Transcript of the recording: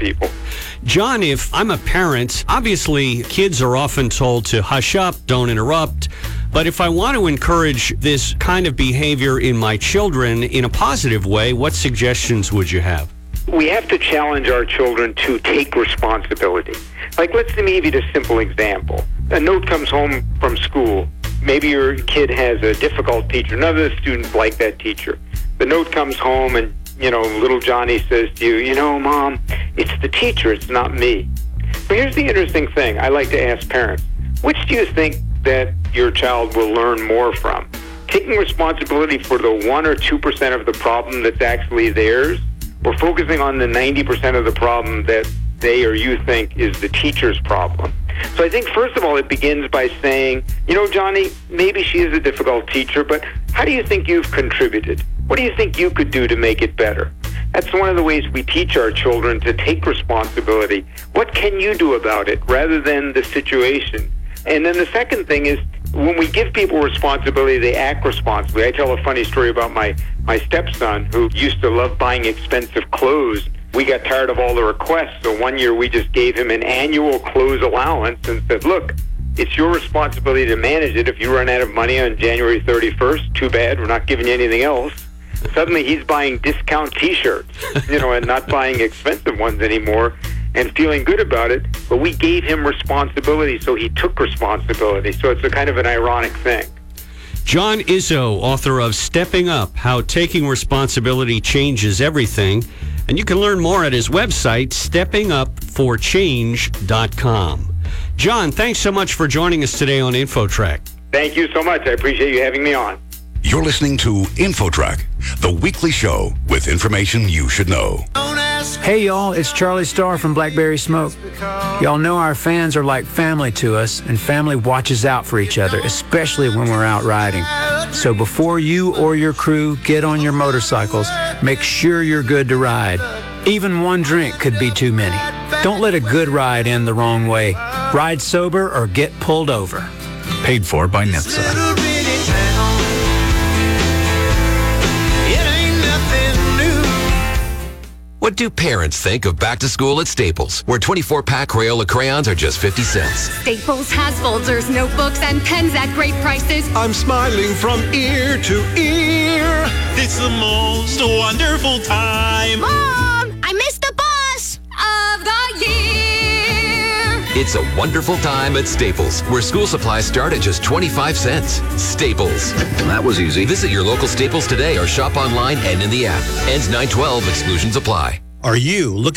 people. John, if I'm a parent, obviously kids are often told to hush up, don't interrupt. But if I want to encourage this kind of behavior in my children in a positive way, what suggestions would you have? We have to challenge our children to take responsibility. Like, let's give you a simple example. A note comes home from school. Maybe your kid has a difficult teacher. None of the students like that teacher. The note comes home and, little Johnny says to you, Mom, it's the teacher, it's not me. But here's the interesting thing. I like to ask parents, which do you think that your child will learn more from? Taking responsibility for the 1 or 2% of the problem that's actually theirs, or focusing on the 90% of the problem that they or you think is the teacher's problem? So I think, first of all, it begins by saying, Johnny, maybe she is a difficult teacher, but how do you think you've contributed? What do you think you could do to make it better? That's one of the ways we teach our children to take responsibility. What can you do about it, rather than the situation? And then the second thing is, when we give people responsibility, they act responsibly. I tell a funny story about my stepson, who used to love buying expensive clothes. We got tired of all the requests, so one year we just gave him an annual clothes allowance and said, look, it's your responsibility to manage it. If you run out of money on January 31st, too bad, we're not giving you anything else. Suddenly he's buying discount T-shirts, and not buying expensive ones anymore, and feeling good about it. But we gave him responsibility, so he took responsibility. So it's a kind of an ironic thing. John Izzo, author of Stepping Up, How Taking Responsibility Changes Everything. And you can learn more at his website, steppingupforchange.com. John, thanks so much for joining us today on InfoTrack. Thank you so much. I appreciate you having me on. You're listening to InfoTrack, the weekly show with information you should know. Hey, y'all, it's Charlie Starr from Blackberry Smoke. Y'all know our fans are like family to us, and family watches out for each other, especially when we're out riding. So before you or your crew get on your motorcycles, make sure you're good to ride. Even one drink could be too many. Don't let a good ride end the wrong way. Ride sober or get pulled over. Paid for by NHTSA. What do parents think of back to school at Staples, where 24-pack Crayola crayons are just 50 cents? Staples has folders, notebooks, and pens at great prices. I'm smiling from ear to ear. It's the most wonderful time. Mom, I missed the bus of the year. It's a wonderful time at Staples, where school supplies start at just 25 cents. Staples. That was easy. Visit your local Staples today or shop online and in the app. Ends 9/12. Exclusions apply. Are you looking